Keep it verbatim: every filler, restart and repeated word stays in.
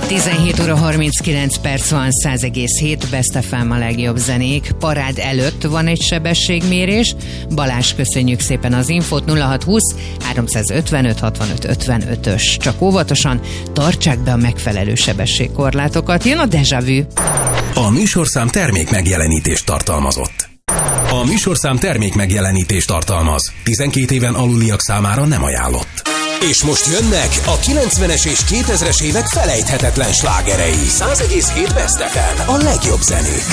tizenhét óra harminckilenc perc van, száz egész hét Best ef em a legjobb zenék. Parád előtt van egy sebességmérés. Balázs, köszönjük szépen az infót. nulla hat húsz háromszázötvenöt hatvanöt ötvenötös. Csak óvatosan tartsák be a megfelelő sebességkorlátokat. Jön a Déjà Vu. A műsorszám termék megjelenítést tartalmazott. A műsorszám termék megjelenítést tartalmaz. tizenkét éven aluliak számára nem ajánlott. És most jönnek a kilencvenes és kétezres évek felejthetetlen slágerei. száz egész hét Best ef em, a legjobb zenék.